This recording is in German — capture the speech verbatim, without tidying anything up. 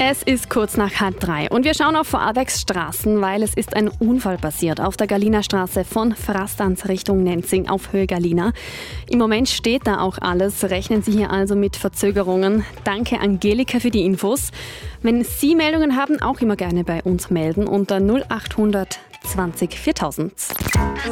Es ist kurz nach halb drei und wir schauen auf Vorarlbergs Straßen, weil es ist ein Unfall passiert auf der Galiner Straße von Frastanz Richtung Nenzing auf Höhe Galina. Im Moment steht da auch alles, rechnen Sie hier also mit Verzögerungen. Danke Angelika für die Infos. Wenn Sie Meldungen haben, auch immer gerne bei uns melden unter null acht hundert zwanzig viertausend.